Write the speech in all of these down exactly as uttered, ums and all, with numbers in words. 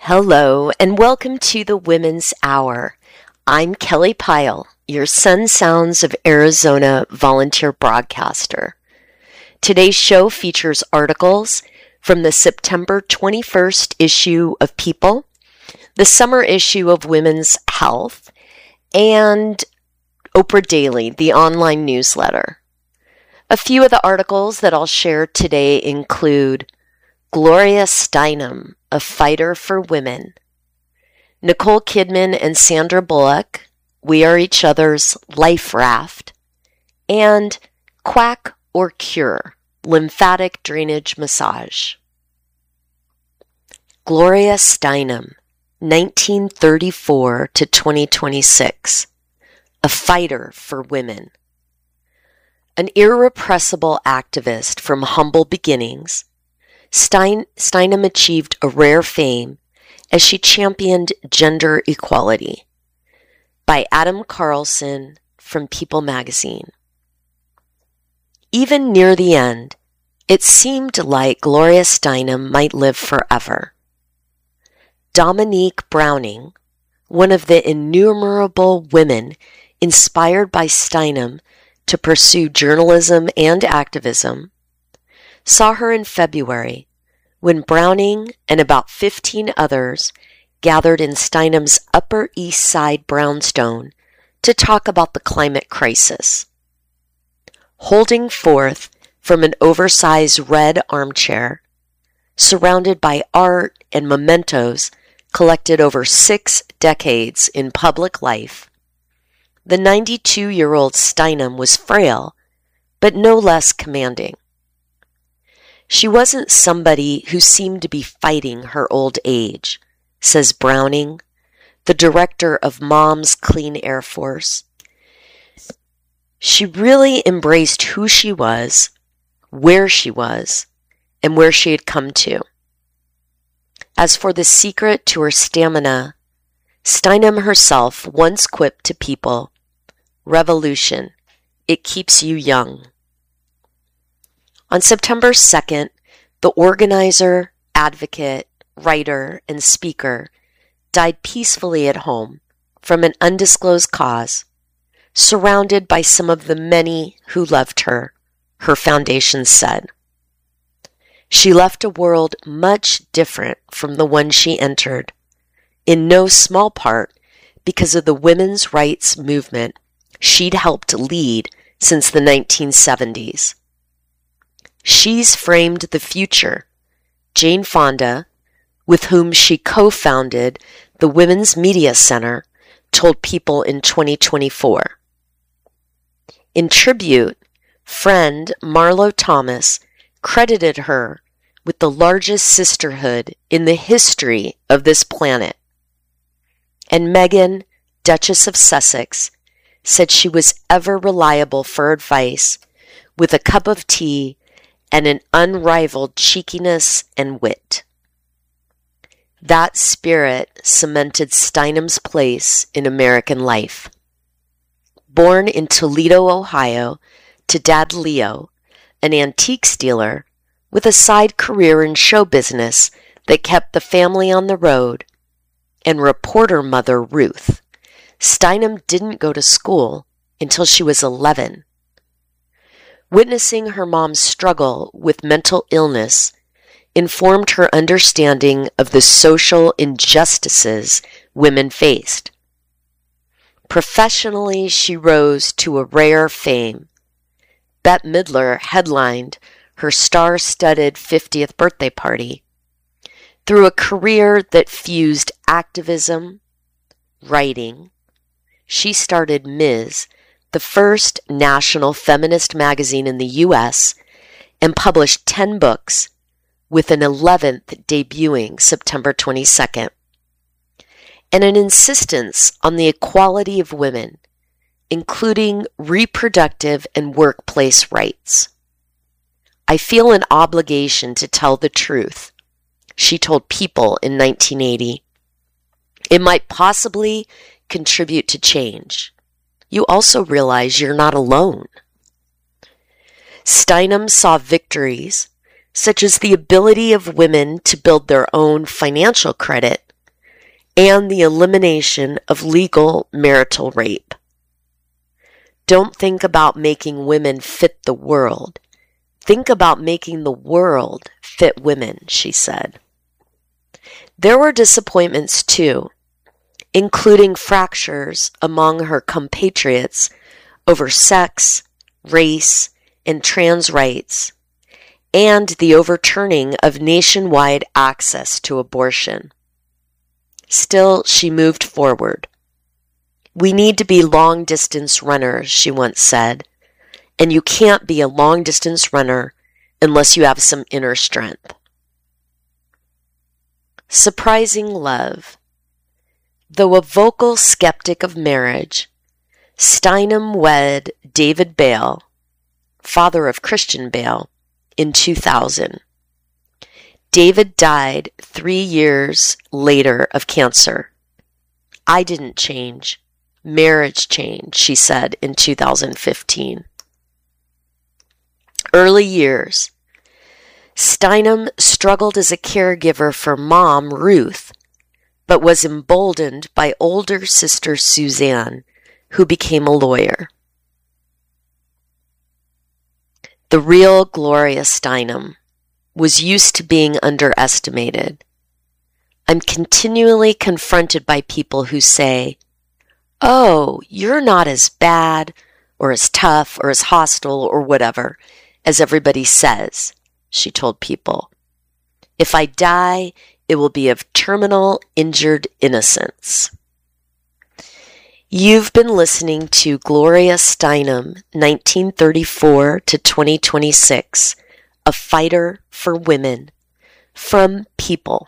Hello, and welcome to the Women's Hour. I'm Kelly Pyle, your Sun Sounds of Arizona volunteer broadcaster. Today's show features articles from the September twenty-first issue of People, the summer issue of Women's Health, and Oprah Daily, the online newsletter. A few of the articles that I'll share today include Gloria Steinem, a fighter for women. Nicole Kidman and Sandra Bullock, We Are Each Other's Life Raft. And Quack or Cure, lymphatic drainage massage. Gloria Steinem, nineteen thirty-four to twenty twenty-six, a fighter for women. An irrepressible activist from humble beginnings, Stein, Steinem achieved a rare fame as she championed gender equality. By Adam Carlson from People magazine. Even near the end, it seemed like Gloria Steinem might live forever. Dominique Browning, one of the innumerable women inspired by Steinem to pursue journalism and activism, saw her in February when Browning and about fifteen others gathered in Steinem's Upper East Side brownstone to talk about the climate crisis. Holding forth from an oversized red armchair, surrounded by art and mementos collected over six decades in public life, the ninety-two-year-old Steinem was frail, but no less commanding. She wasn't somebody who seemed to be fighting her old age, says Browning, the director of Moms Clean Air Force. She really embraced who she was, where she was, and where she had come to. As for the secret to her stamina, Steinem herself once quipped to people, "Revolution, it keeps you young." On September second, the organizer, advocate, writer, and speaker died peacefully at home from an undisclosed cause, surrounded by some of the many who loved her, her foundation said. She left a world much different from the one she entered, in no small part because of the women's rights movement she'd helped lead since the nineteen seventies. She's framed the future, Jane Fonda, with whom she co-founded the Women's Media Center, told People in twenty twenty-four. In tribute, friend Marlo Thomas credited her with the largest sisterhood in the history of this planet. And Meghan, Duchess of Sussex, said she was ever reliable for advice with a cup of tea and an unrivaled cheekiness and wit. That spirit cemented Steinem's place in American life. Born in Toledo, Ohio, to Dad Leo, an antiques dealer with a side career in show business that kept the family on the road, and reporter mother Ruth, Steinem didn't go to school until she was eleven. Witnessing her mom's struggle with mental illness informed her understanding of the social injustices women faced. Professionally, she rose to a rare fame. Bette Midler headlined her star-studded fiftieth birthday party. Through a career that fused activism, writing, she started Miz, the first national feminist magazine in the U S, and published ten books, with an eleventh debuting September twenty-second. And an insistence on the equality of women, including reproductive and workplace rights. I feel an obligation to tell the truth, she told People in nineteen eighty. It might possibly contribute to change. You also realize you're not alone. Steinem saw victories, such as the ability of women to build their own financial credit and the elimination of legal marital rape. Don't think about making women fit the world. Think about making the world fit women, she said. There were disappointments too, including fractures among her compatriots over sex, race, and trans rights, and the overturning of nationwide access to abortion. Still, she moved forward. We need to be long-distance runners, she once said, and you can't be a long-distance runner unless you have some inner strength. Surprising love. Though a vocal skeptic of marriage, Steinem wed David Bale, father of Christian Bale, in two thousand. David died three years later of cancer. I didn't change. Marriage changed, she said in two thousand fifteen. Early years. Steinem struggled as a caregiver for mom, Ruth, but was emboldened by older sister Suzanne, who became a lawyer. The real Gloria Steinem was used to being underestimated. I'm continually confronted by people who say, "Oh, you're not as bad or as tough or as hostile or whatever as everybody says," she told people. "If I die, it will be of terminal injured innocence." You've been listening to Gloria Steinem, nineteen thirty-four to twenty twenty-six, A Fighter for Women, from People.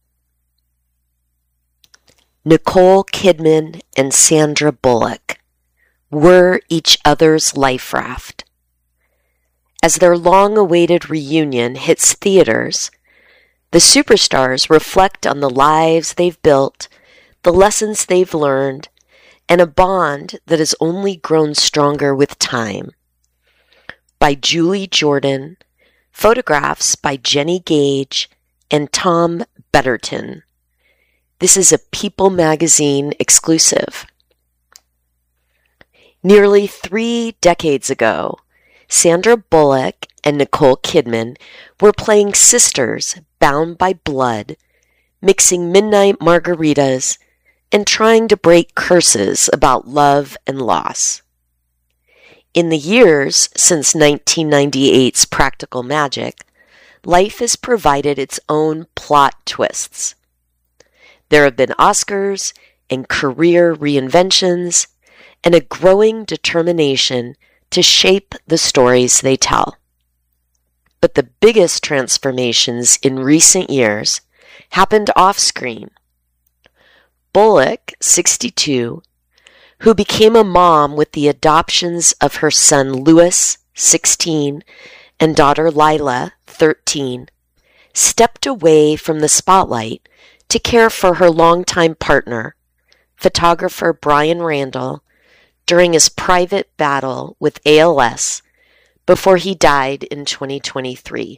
Nicole Kidman and Sandra Bullock were each other's life raft. As their long-awaited reunion hits theaters, the superstars reflect on the lives they've built, the lessons they've learned, and a bond that has only grown stronger with time. By Julie Jordan, photographs by Jenny Gage and Tom Betterton. This is a People magazine exclusive. Nearly three decades ago, Sandra Bullock and Nicole Kidman were playing sisters bound by blood, mixing midnight margaritas, and trying to break curses about love and loss. In the years since nineteen ninety-eight's Practical Magic, life has provided its own plot twists. There have been Oscars and career reinventions and a growing determination to shape the stories they tell. But the biggest transformations in recent years happened off-screen. Bullock, sixty-two, who became a mom with the adoptions of her son Louis, sixteen, and daughter Lila, thirteen, stepped away from the spotlight to care for her longtime partner, photographer Brian Randall, during his private battle with A L S before he died in twenty twenty-three.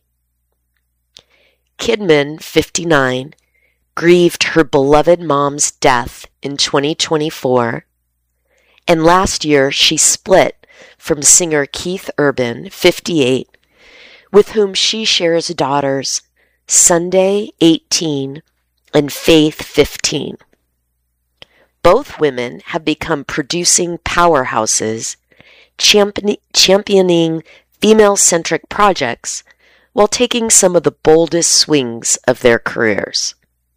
Kidman, fifty-nine, grieved her beloved mom's death in twenty twenty-four, and last year she split from singer Keith Urban, fifty-eight, with whom she shares daughters Sunday, eighteen, and Faith, fifteen. Both women have become producing powerhouses, champion- championing female-centric projects while taking some of the boldest swings of their careers.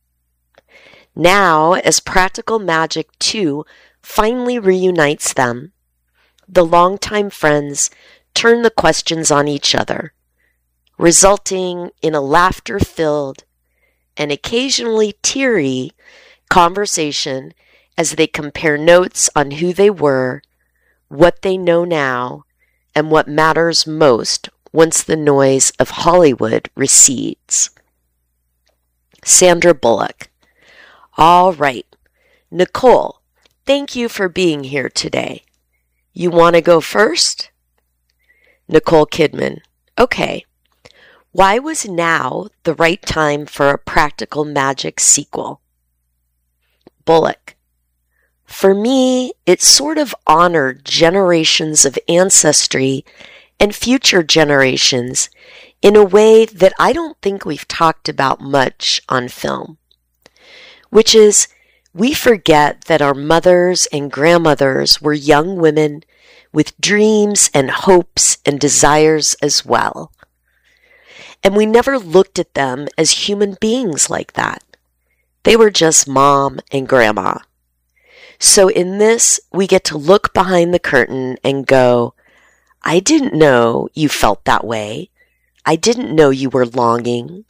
Now, as Practical Magic two finally reunites them, the longtime friends turn the questions on each other, resulting in a laughter-filled and occasionally teary conversation as they compare notes on who they were, what they know now, and what matters most once the noise of Hollywood recedes. Sandra Bullock. All right, Nicole, thank you for being here today. You want to go first? Nicole Kidman. Okay. Why was now the right time for a Practical Magic sequel? Bullock. For me, it sort of honored generations of ancestry and future generations in a way that I don't think we've talked about much on film, which is we forget that our mothers and grandmothers were young women with dreams and hopes and desires as well. And we never looked at them as human beings like that. They were just mom and grandma. So in this, we get to look behind the curtain and go, I didn't know you felt that way. I didn't know you were longing.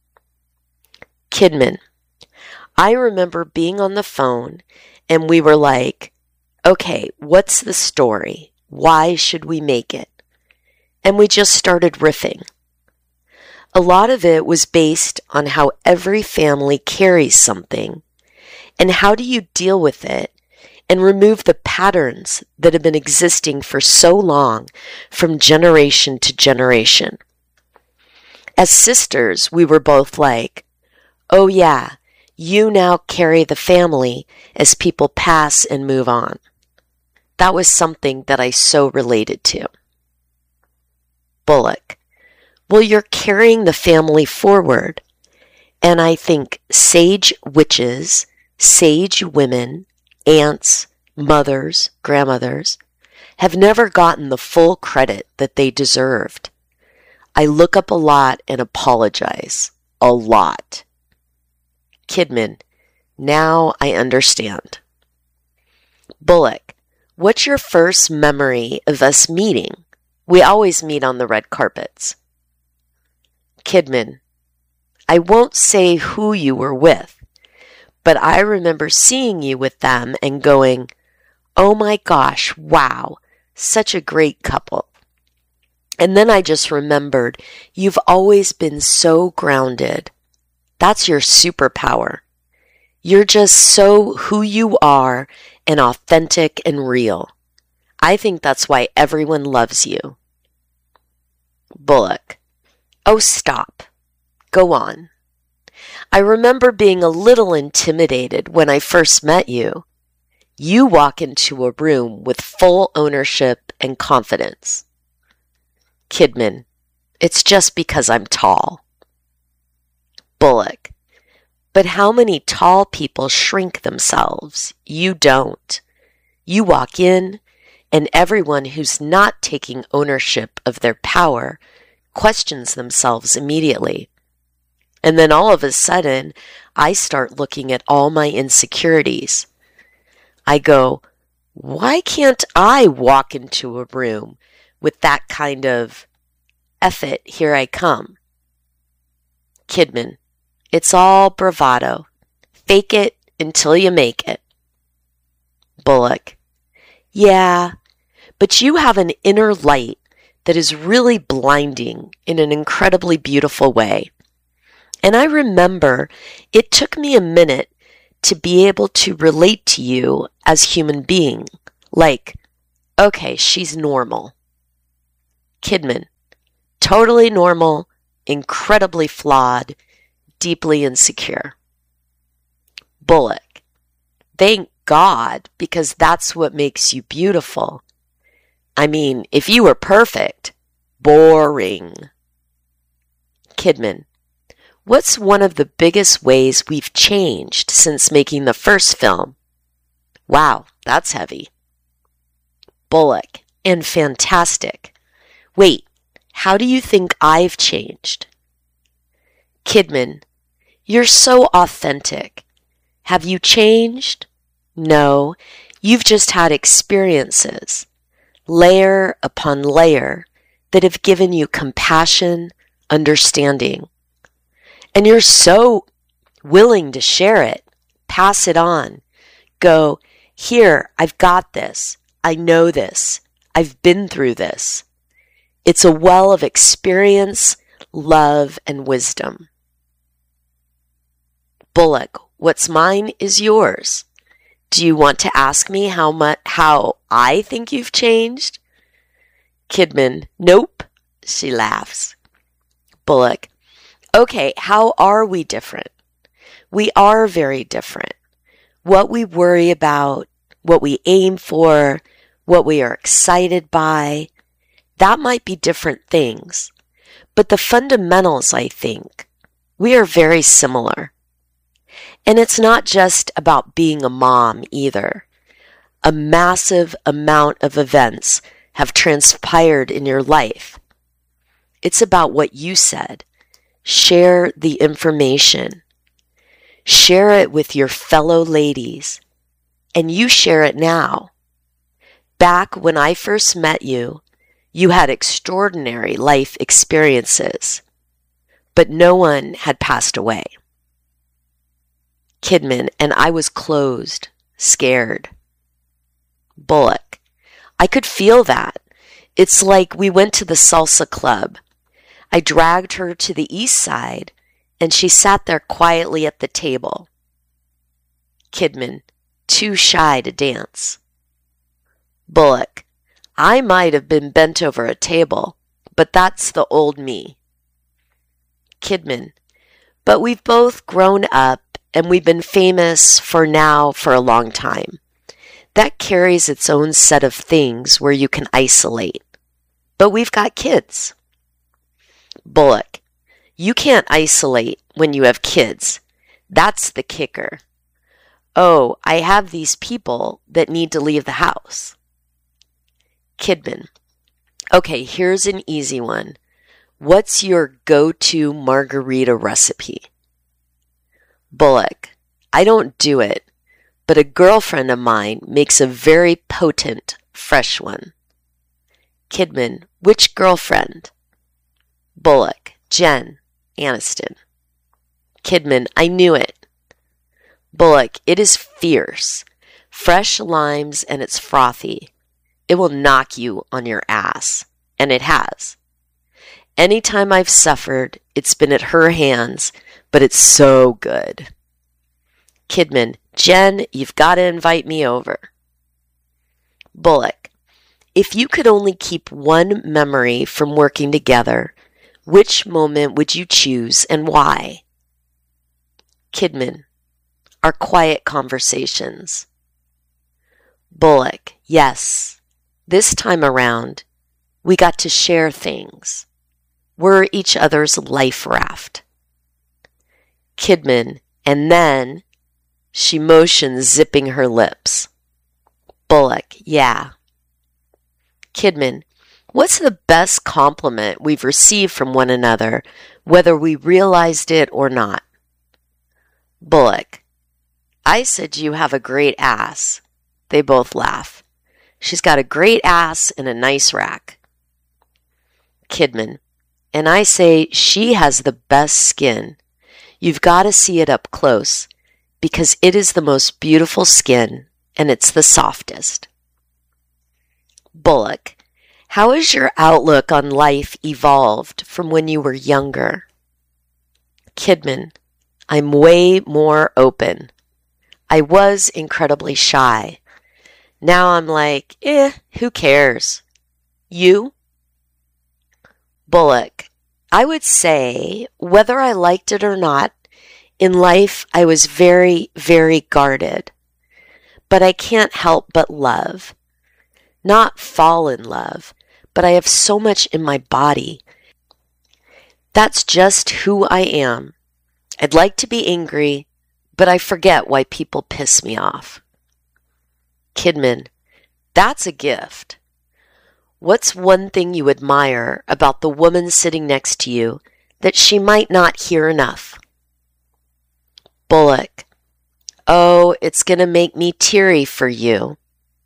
Kidman. I remember being on the phone and we were like, okay, what's the story? Why should we make it? And we just started riffing. A lot of it was based on how every family carries something and how do you deal with it and remove the patterns that have been existing for so long from generation to generation. As sisters, we were both like, oh yeah, you now carry the family as people pass and move on. That was something that I so related to. Bullock. Well, you're carrying the family forward. And I think sage witches, sage women, aunts, mothers, grandmothers, have never gotten the full credit that they deserved. I look up a lot and apologize. A lot. Kidman. Now I understand. Bullock. What's your first memory of us meeting? We always meet on the red carpets. Kidman. I won't say who you were with, but I remember seeing you with them and going, oh my gosh, wow, such a great couple. And then I just remembered, you've always been so grounded. That's your superpower. You're just so who you are and authentic and real. I think that's why everyone loves you. Bullock. Oh, stop. Go on. I remember being a little intimidated when I first met you. You walk into a room with full ownership and confidence. Kidman. It's just because I'm tall. Bullock. But how many tall people shrink themselves? You don't. You walk in, and everyone who's not taking ownership of their power questions themselves immediately. And then all of a sudden, I start looking at all my insecurities. I go, why can't I walk into a room with that kind of, F it, here I come? Kidman. It's all bravado. Fake it until you make it. Bullock. Yeah, but you have an inner light that is really blinding in an incredibly beautiful way. And I remember it took me a minute to be able to relate to you as human being. Like, okay, she's normal. Kidman. Totally normal, incredibly flawed, deeply insecure. Bullock. Thank God, because that's what makes you beautiful. I mean, if you were perfect, boring. Kidman. What's one of the biggest ways we've changed since making the first film? Wow, that's heavy. Bullock. And fantastic. Wait, how do you think I've changed? Kidman. You're so authentic. Have you changed? No, you've just had experiences, layer upon layer, that have given you compassion, understanding. And you're so willing to share it, pass it on, go, here, I've got this, I know this, I've been through this. It's a well of experience, love, and wisdom. Bullock. What's mine is yours. Do you want to ask me how much, how I think you've changed? Kidman. Nope. She laughs. Bullock. Okay, how are we different? We are very different. What we worry about, what we aim for, what we are excited by, that might be different things. But the fundamentals, I think, we are very similar. And it's not just about being a mom either. A massive amount of events have transpired in your life. It's about what you said. Share the information. Share it with your fellow ladies. And you share it now. Back when I first met you, you had extraordinary life experiences, but no one had passed away. Kidman, and I was closed, scared. Bullock, I could feel that. It's like we went to the salsa club. I dragged her to the east side, and she sat there quietly at the table. Kidman, too shy to dance. Bullock, I might have been bent over a table, but that's the old me. Kidman, but we've both grown up and we've been famous for now for a long time. That carries its own set of things where you can isolate. But we've got kids. Bullock, you can't isolate when you have kids. That's the kicker. Oh, I have these people that need to leave the house. Kidman, okay, here's an easy one. What's your go-to margarita recipe? Bullock, I don't do it, but a girlfriend of mine makes a very potent, fresh one. Kidman, which girlfriend? Bullock, Jen Aniston. Kidman, I knew it. Bullock, it is fierce. Fresh limes and it's frothy. It will knock you on your ass. And it has. Anytime I've suffered, it's been at her hands, but it's so good. Kidman, Jen, you've got to invite me over. Bullock, if you could only keep one memory from working together, which moment would you choose and why? Kidman, our quiet conversations. Bullock, yes. This time around, we got to share things. We're each other's life raft. Kidman, and then she motions, zipping her lips. Bullock, yeah. Kidman, what's the best compliment we've received from one another, whether we realized it or not? Bullock, I said you have a great ass. They both laugh. She's got a great ass and a nice rack. Kidman, and I say she has the best skin. You've got to see it up close because it is the most beautiful skin and it's the softest. Bullock, how has your outlook on life evolved from when you were younger? Kidman, I'm way more open. I was incredibly shy. Now I'm like, eh, who cares? You? Bullock, I would say, whether I liked it or not, in life I was very, very guarded. But I can't help but love. Not fall in love, but I have so much in my body. That's just who I am. I'd like to be angry, but I forget why people piss me off. Kidman, that's a gift. What's one thing you admire about the woman sitting next to you that she might not hear enough? Bullock, oh, it's going to make me teary for you.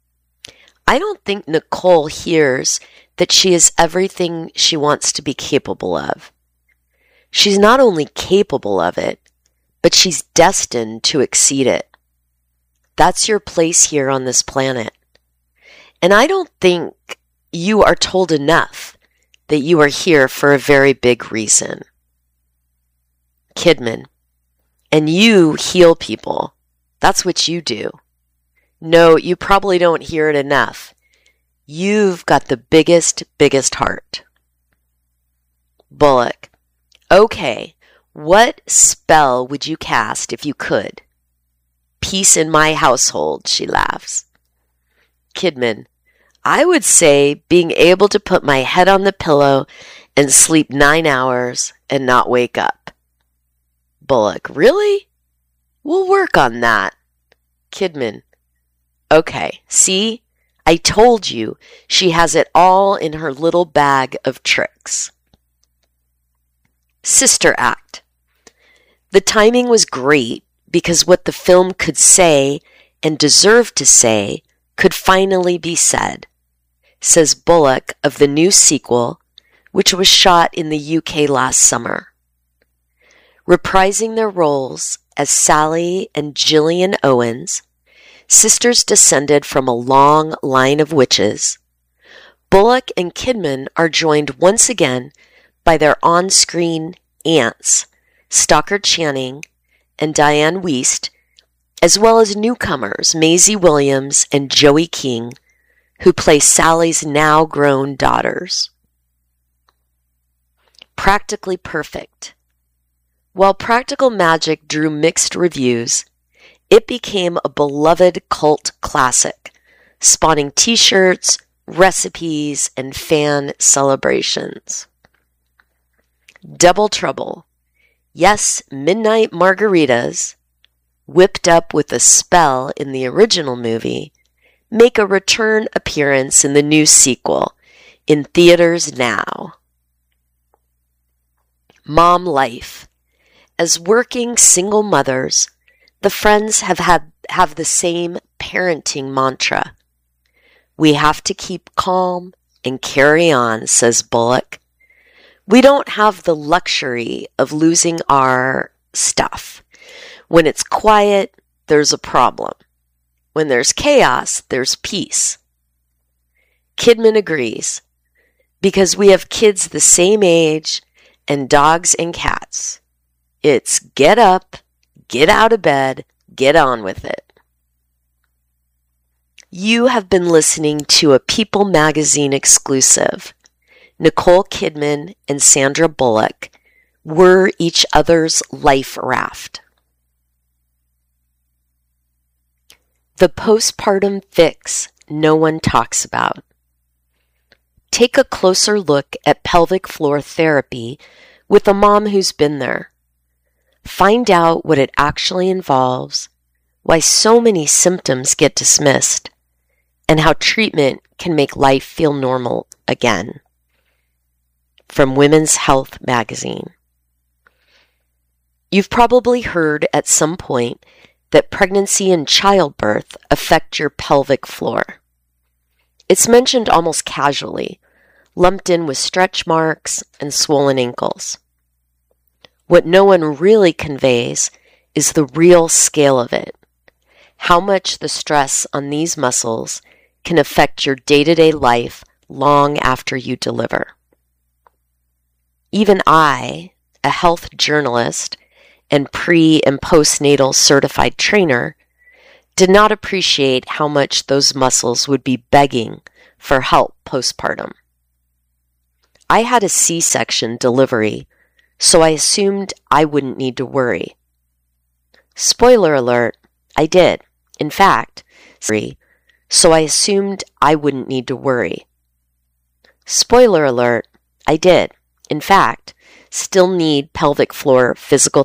I don't think Nicole hears that she is everything she wants to be capable of. She's not only capable of it, but she's destined to exceed it. That's your place here on this planet. And I don't think you are told enough that you are here for a very big reason. Kidman, and you heal people. That's what you do. No, you probably don't hear it enough. You've got the biggest, biggest heart. Bullock, okay, what spell would you cast if you could? Peace in my household, she laughs. Kidman, I would say being able to put my head on the pillow and sleep nine hours and not wake up. Bullock, really? We'll work on that. Kidman, okay, see? I told you she has it all in her little bag of tricks. Sister Act. The timing was great because what the film could say and deserved to say could finally be said, says Bullock of the new sequel, which was shot in the U K last summer. Reprising their roles as Sally and Gillian Owens, sisters descended from a long line of witches, Bullock and Kidman are joined once again by their on-screen aunts, Stockard Channing and Diane Wiest, as well as newcomers Maisie Williams and Joey King, who play Sally's now-grown daughters. Practically Perfect. While Practical Magic drew mixed reviews, it became a beloved cult classic, spawning t-shirts, recipes, and fan celebrations. Double Trouble. Yes, midnight margaritas, whipped up with a spell in the original movie, make a return appearance in the new sequel, in theaters now. Mom Life. As working single mothers, the friends have had have the same parenting mantra. We have to keep calm and carry on, says Bullock. We don't have the luxury of losing our stuff. When it's quiet, there's a problem. When there's chaos, there's peace. Kidman agrees, because we have kids the same age and dogs and cats. It's get up, get out of bed, get on with it. You have been listening to a People Magazine exclusive. Nicole Kidman and Sandra Bullock were each other's life raft. The postpartum fix no one talks about. Take a closer look at pelvic floor therapy with a mom who's been there. Find out what it actually involves, why so many symptoms get dismissed, and how treatment can make life feel normal again. From Women's Health Magazine. You've probably heard at some point that pregnancy and childbirth affect your pelvic floor. It's mentioned almost casually, lumped in with stretch marks and swollen ankles. What no one really conveys is the real scale of it, how much the stress on these muscles can affect your day-to-day life long after you deliver. Even I, a health journalist and pre- and postnatal certified trainer, did not appreciate how much those muscles would be begging for help postpartum. I had a C-section delivery, so I assumed I wouldn't need to worry. Spoiler alert, I did. In fact, so I assumed I wouldn't need to worry. Spoiler alert, I did. In fact, still need pelvic floor physical